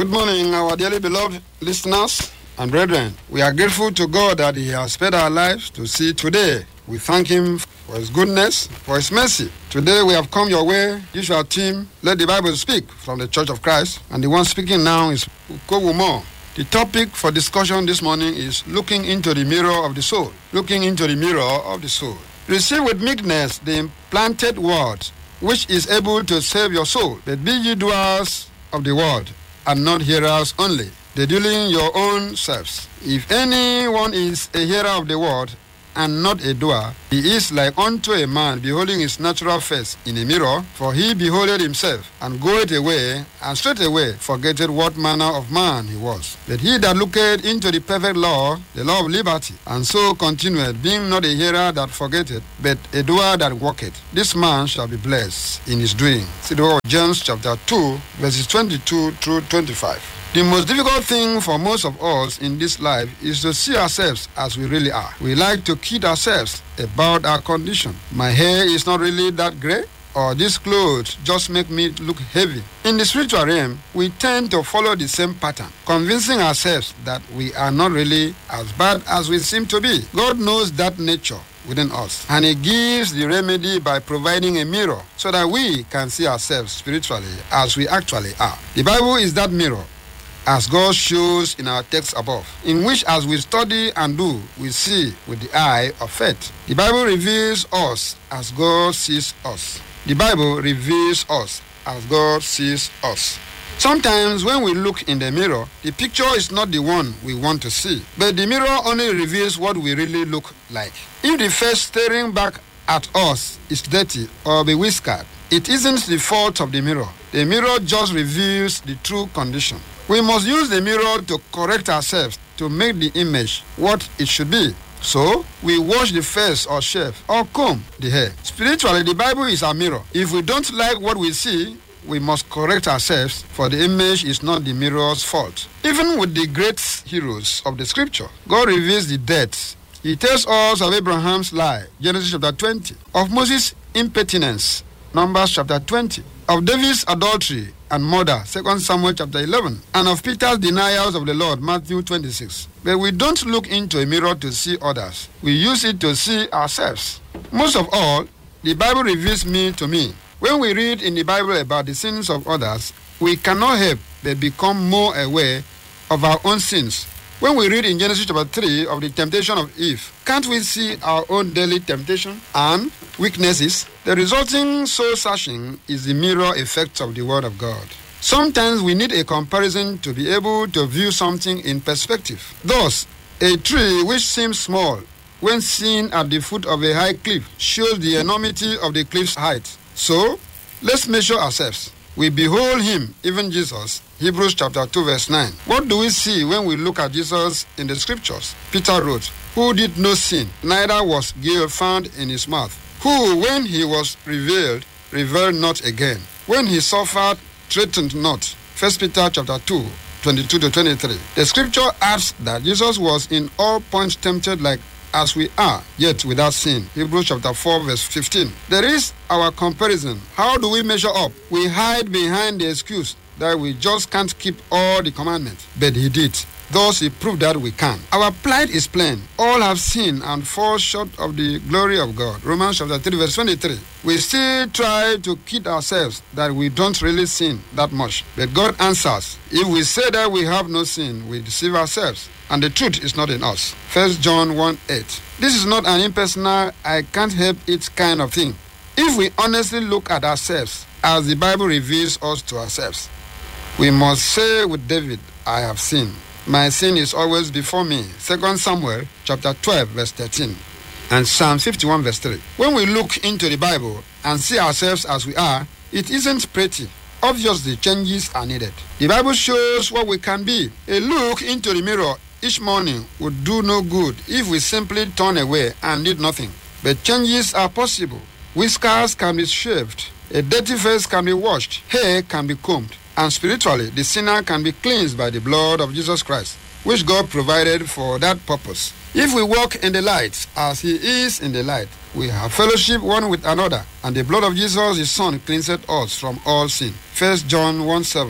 Good morning, our dearly beloved listeners and brethren. We are grateful to God that He has spared our lives to see today. We thank Him for His goodness, for His mercy. Today we have come your way. Usual team, let the Bible speak from the Church of Christ. And the one speaking now is Ukowumo. The topic for discussion this morning is looking into the mirror of the soul. Looking into the mirror of the soul. Receive with meekness the implanted word, which is able to save your soul. But be ye doers of the word, and not hearers only, deduling your own selves. If anyone is a hearer of the word, and not a doer, he is like unto a man beholding his natural face in a mirror, for he beholdeth himself, and goeth away, and straightway forgetteth what manner of man he was. But he that looketh into the perfect law, the law of liberty, and so continueth, being not a hearer that forgetteth, but a doer that walketh, this man shall be blessed in his doing. See the word of James chapter 2, verses 22 through 25. The most difficult thing for most of us in this life is to see ourselves as we really are. We like to kid ourselves about our condition. My hair is not really that grey, or these clothes just make me look heavy. In the spiritual realm, we tend to follow the same pattern, convincing ourselves that we are not really as bad as we seem to be. God knows that nature within us, and He gives the remedy by providing a mirror so that we can see ourselves spiritually as we actually are. The Bible is that mirror, as God shows in our text above, in which as we study and do, we see with the eye of faith. The Bible reveals us as God sees us. The Bible reveals us as God sees us. Sometimes when we look in the mirror, the picture is not the one we want to see, but the mirror only reveals what we really look like. If the face staring back at us is dirty or bewhiskered, it isn't the fault of the mirror. The mirror just reveals the true condition. We must use the mirror to correct ourselves, to make the image what it should be. So, we wash the face or shave or comb the hair. Spiritually, the Bible is our mirror. If we don't like what we see, we must correct ourselves, for the image is not the mirror's fault. Even with the great heroes of the scripture, God reveals the death. He tells us of Abraham's lie, Genesis chapter 20, of Moses' impertinence, Numbers chapter 20, of David's adultery and murder, 2 Samuel chapter 11, and of Peter's denials of the Lord, Matthew 26. But we don't look into a mirror to see others. We use it to see ourselves. Most of all, the Bible reveals me to me. When we read in the Bible about the sins of others, we cannot help but become more aware of our own sins. When we read in Genesis chapter 3 of the temptation of Eve, can't we see our own daily temptation and weaknesses? The resulting soul searching is the mirror effect of the Word of God. Sometimes we need a comparison to be able to view something in perspective. Thus, a tree which seems small when seen at the foot of a high cliff shows the enormity of the cliff's height. So, let's measure ourselves. We behold Him, even Jesus, Hebrews chapter 2 verse 9. What do we see when we look at Jesus in the scriptures? Peter wrote, who did no sin, neither was guile found in his mouth, who, when he was revealed not again, when he suffered, threatened not. 1 Peter chapter 2, 22 to 23. The scripture adds that Jesus was in all points tempted like as we are, yet without sin. Hebrews chapter 4 verse 15. There is our comparison. How do we measure up? We hide behind the excuse that we just can't keep all the commandments. But He did. Thus He proved that we can. Our plight is plain. All have sinned and fall short of the glory of God. Romans chapter 3 verse 23. We still try to kid ourselves that we don't really sin that much. But God answers, if we say that we have no sin, we deceive ourselves, and the truth is not in us. 1 John 1:8. This is not an impersonal, I can't help it kind of thing. If we honestly look at ourselves as the Bible reveals us to ourselves, we must say with David, I have sinned. My sin is always before me. 2 Samuel chapter 12 verse 13. And Psalm 51 verse 3. When we look into the Bible and see ourselves as we are, it isn't pretty. Obviously, changes are needed. The Bible shows what we can be. A look into the mirror each morning would do no good if we simply turn away and did nothing. But changes are possible. Whiskers can be shaved. A dirty face can be washed. Hair can be combed. And spiritually, the sinner can be cleansed by the blood of Jesus Christ, which God provided for that purpose. If we walk in the light as He is in the light, we have fellowship one with another, and the blood of Jesus, His Son, cleanseth us from all sin. 1 John 1:7.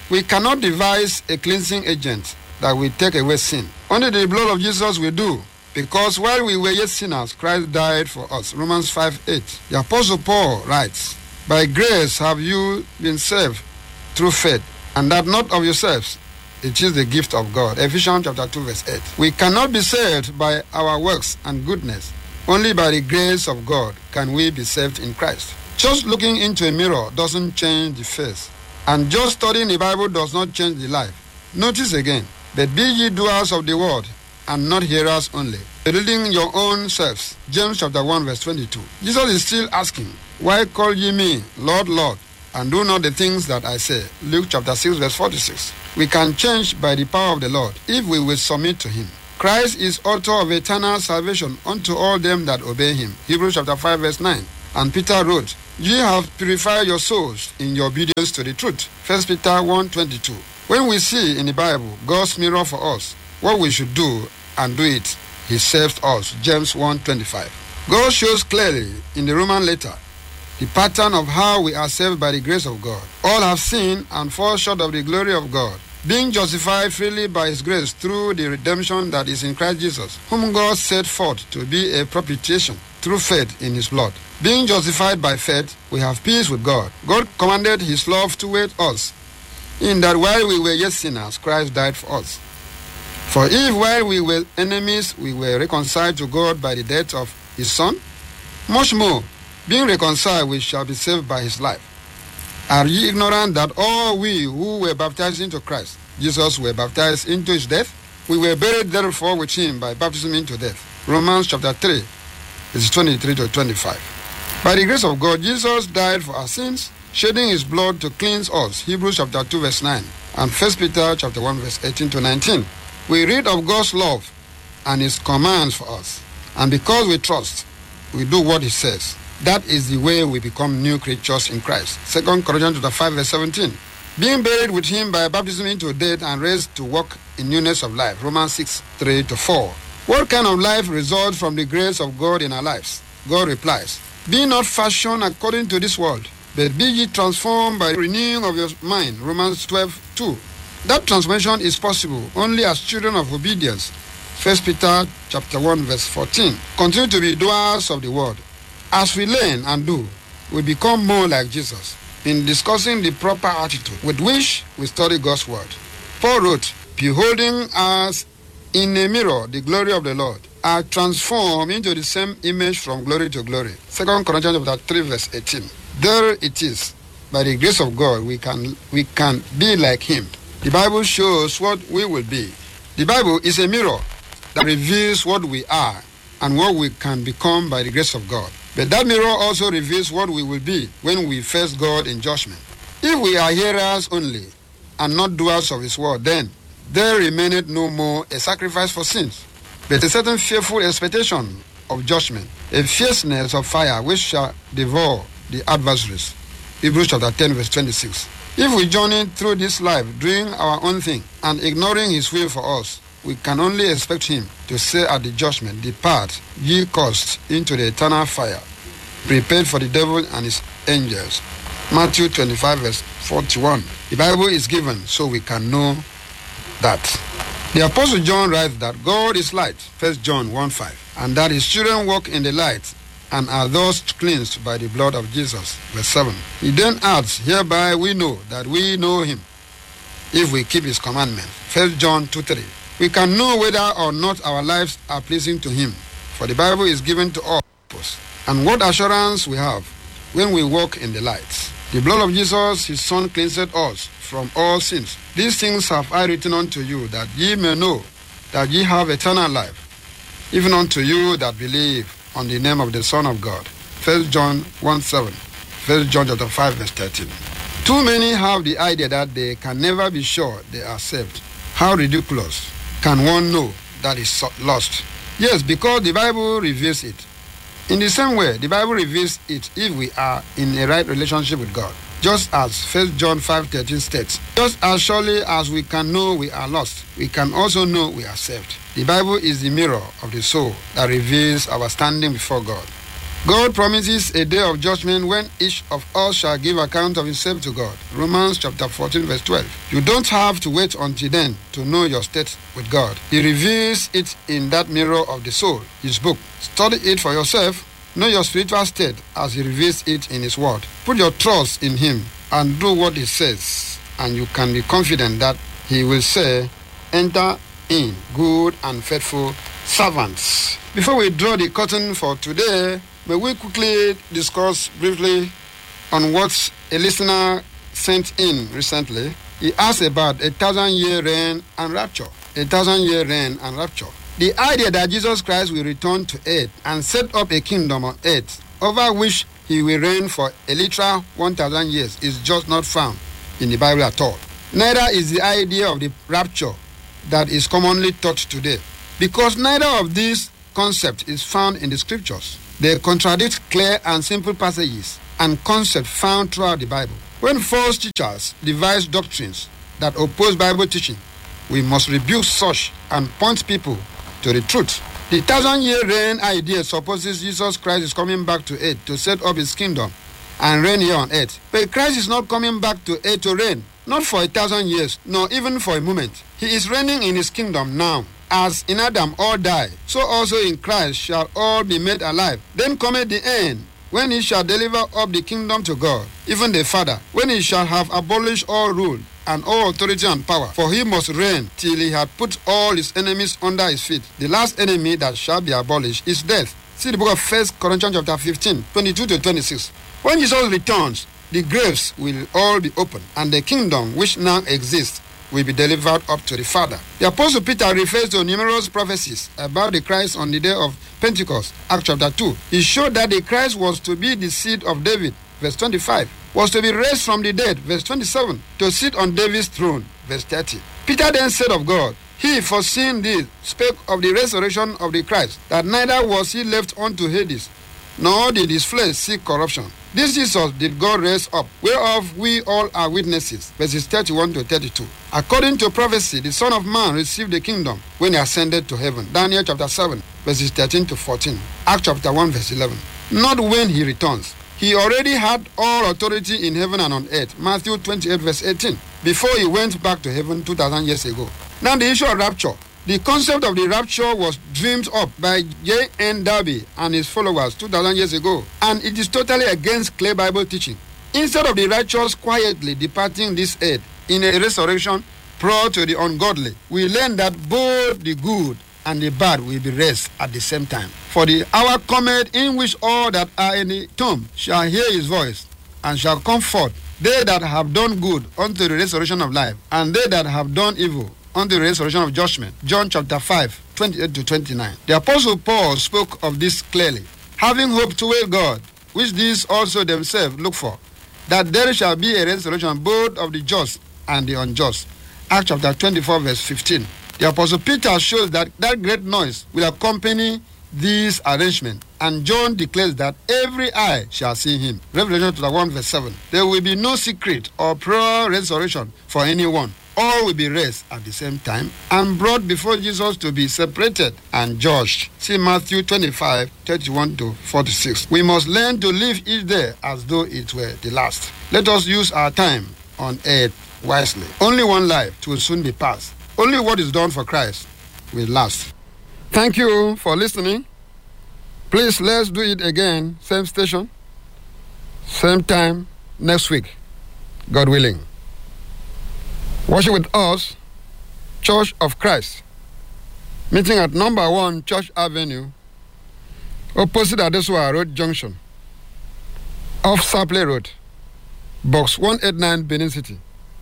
We cannot devise a cleansing agent that will take away sin. Only the blood of Jesus will do. Because while we were yet sinners, Christ died for us. Romans 5:8. The Apostle Paul writes, "By grace have you been saved through faith, and that not of yourselves. It is the gift of God." Ephesians chapter 2 verse 8. We cannot be saved by our works and goodness. Only by the grace of God can we be saved in Christ. Just looking into a mirror doesn't change the face. And just studying the Bible does not change the life. Notice again, "But be ye doers of the word, and not hearers only, reading your own selves." James chapter 1 verse 22. Jesus is still asking, "Why call ye me Lord, Lord, and do not the things that I say?" Luke chapter 6 verse 46. We can change by the power of the Lord if we will submit to him. Christ is author of eternal salvation unto all them that obey him. Hebrews chapter 5 verse 9. And Peter wrote, "Ye have purified your souls in your obedience to the truth." 1 Peter 1:22. When we see in the Bible God's mirror for us, what we should do and do it, he saves us. James 1:25. God shows clearly in the Roman letter the pattern of how we are saved by the grace of God. All have sinned and fall short of the glory of God, being justified freely by his grace through the redemption that is in Christ Jesus, whom God set forth to be a propitiation through faith in his blood. Being justified by faith, we have peace with God. God commanded his love toward us, in that while we were yet sinners, Christ died for us. For if while we were enemies, we were reconciled to God by the death of his Son, much more, being reconciled, we shall be saved by his life. Are ye ignorant that all we who were baptized into Christ, Jesus, were baptized into his death? We were buried therefore with him by baptism into death. Romans chapter 3, verses 23 to 25. By the grace of God, Jesus died for our sins, shedding his blood to cleanse us. Hebrews chapter 2 verse 9 and 1 Peter chapter 1 verse 18 to 19. We read of God's love and his commands for us. And because we trust, we do what he says. That is the way we become new creatures in Christ. 2 Corinthians chapter 5 verse 17. Being buried with him by baptism into death and raised to walk in newness of life. Romans 6, 3 to 4. What kind of life results from the grace of God in our lives? God replies, "Be not fashioned according to this world, but be ye transformed by the renewing of your mind." Romans 12, 2. That transformation is possible only as children of obedience. 1 Peter chapter 1 verse 14. Continue to be doers of the word. As we learn and do, we become more like Jesus in discussing the proper attitude with which we study God's word. Paul wrote, "Beholding as in a mirror the glory of the Lord, are transformed into the same image from glory to glory." 2 Corinthians chapter 3 verse 18. There it is. By the grace of God, we can be like him. The Bible shows what we will be. The Bible is a mirror that reveals what we are and what we can become by the grace of God. But that mirror also reveals what we will be when we face God in judgment. If we are hearers only and not doers of his word, then there remaineth no more a sacrifice for sins, but a certain fearful expectation of judgment, a fierceness of fire which shall devour the adversaries. Hebrews chapter 10 verse 26. If we journey through this life doing our own thing and ignoring his will for us, we can only expect him to say at the judgment, "Depart, ye cursed, into the eternal fire, prepared for the devil and his angels." Matthew 25 verse 41. The Bible is given so we can know that. The Apostle John writes that God is light, 1 John 1:5, and that his children walk in the light and are thus cleansed by the blood of Jesus, verse 7. He then adds, "Hereby we know that we know him, if we keep his commandments." 1 John 2:3. We can know whether or not our lives are pleasing to him, for the Bible is given to all purpose. And what assurance we have when we walk in the light. The blood of Jesus, his Son, cleanseth us from all sins. These things have I written unto you, that ye may know that ye have eternal life, even unto you that believe on the name of the Son of God. 1 John 1:7. 1 John chapter 5 verse 13. Too many have the idea that they can never be sure they are saved. How ridiculous can one know that is lost? Yes, because the Bible reveals it. In the same way, the Bible reveals it if we are in a right relationship with God. Just as 1 John 5:13 states, just as surely as we can know we are lost, we can also know we are saved. The Bible is the mirror of the soul that reveals our standing before God. God promises a day of judgment when each of us shall give account of himself to God. Romans chapter 14 verse 12. You don't have to wait until then to know your state with God. He reveals it in that mirror of the soul, his book. Study it for yourself. Know your spiritual state as he reveals it in his word. Put your trust in him and do what he says, and you can be confident that he will say, enter in, good and faithful servants. Before we draw the curtain for today, may we quickly discuss briefly on what a listener sent in recently. He asked about 1,000-year reign and rapture. 1,000-year reign and rapture. The idea that Jesus Christ will return to earth and set up a kingdom on earth over which he will reign for a literal 1,000 years is just not found in the Bible at all. Neither is the idea of the rapture that is commonly taught today, because neither of these concepts is found in the scriptures. They contradict clear and simple passages and concepts found throughout the Bible. When false teachers devise doctrines that oppose Bible teaching, we must rebuke such and point people to the truth. The 1,000-year reign idea supposes Jesus Christ is coming back to earth to set up his kingdom and reign here on earth. But Christ is not coming back to earth to reign, not for 1,000 years, nor even for a moment. He is reigning in his kingdom now. As in Adam all die, so also in Christ shall all be made alive. Then cometh the end, when he shall deliver up the kingdom to God, even the Father, when he shall have abolished all rule and all authority and power. For he must reign till he had put all his enemies under his feet. The last enemy that shall be abolished is death. See the book of 1 Corinthians chapter 15, 22 to 26. When Jesus returns, the graves will all be opened, and the kingdom which now exists will be delivered up to the Father. The Apostle Peter refers to numerous prophecies about the Christ on the day of Pentecost, Acts chapter 2. He showed that the Christ was to be the seed of David, verse 25, was to be raised from the dead, verse 27, to sit on David's throne, verse 30. Peter then said of God, he, foreseeing this, spake of the resurrection of the Christ, that neither was he left unto Hades, nor did his flesh see corruption. This Jesus did God raise up, whereof we all are witnesses. Verses 31 to 32. According to prophecy, the Son of Man received the kingdom when he ascended to heaven. Daniel chapter 7, verses 13 to 14. Acts chapter 1, verse 11. Not when he returns. He already had all authority in heaven and on earth. Matthew 28, verse 18. Before he went back to heaven 2,000 years ago. Now the issue of rapture. The concept of the rapture was dreamed up by J.N. Darby and his followers 2,000 years ago, and it is totally against clear Bible teaching. Instead of the righteous quietly departing this earth in a resurrection prior to the ungodly, we learn that both the good and the bad will be raised at the same time. For the hour cometh in which all that are in the tomb shall hear his voice, and shall come forth, they that have done good unto the resurrection of life, and they that have done evil unto the resurrection of judgment. John chapter 5, 28 to 29. The Apostle Paul spoke of this clearly. Having hope toward God, which these also themselves look for, that there shall be a resurrection both of the just and the unjust. Acts chapter 24, verse 15. The Apostle Peter shows that great noise will accompany this arrangement, and John declares that every eye shall see him. Revelation chapter 1, verse 7. There will be no secret or prior resurrection for anyone. All will be raised at the same time and brought before Jesus to be separated and judged. See Matthew 25, 31 to 46. We must learn to live each day as though it were the last. Let us use our time on earth wisely. Only one life will soon be passed. Only what is done for Christ will last. Thank you for listening. Please, let's do it again. Same station, same time next week, God willing. Worship with us, Church of Christ. Meeting at number 1 Church Avenue, opposite Adesua Road Junction, off Sapley Road, Box 189, Benin City.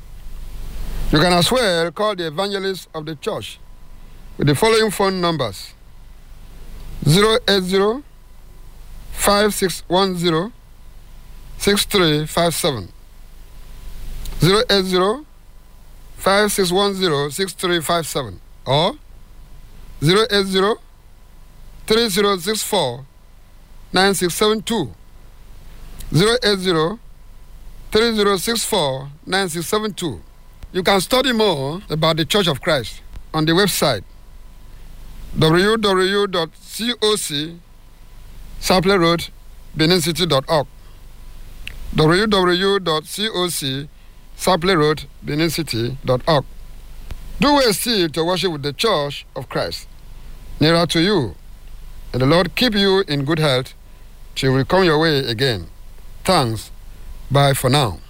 You can as well call the evangelist of the church with the following phone numbers: 080 5610 6357, 080 5610 6357, or 080 3064 9672, 080 3064 9672. You can study more about the Church of Christ on the website www.coc.sapleroad.org. www.cocsaplayrod.benin-city.org. www.cocsaplayrod.benin-city.org. Do well still to worship with the Church of Christ nearer to you. And the Lord keep you in good health till we come your way again. Thanks. Bye for now.